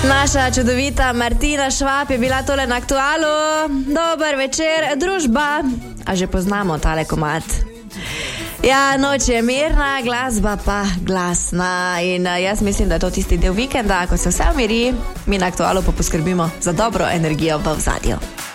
Naša čudovita Martina Švab je bila tole na Aktualu. Dober večer, družba. A že poznamo tale komad? Ja, noč je mirna, glasba pa glasna. In jaz mislim, da je to tisti del vikenda, ko se vse umiri, mi na Aktualu pa poskrbimo za dobro energijo v ozadju.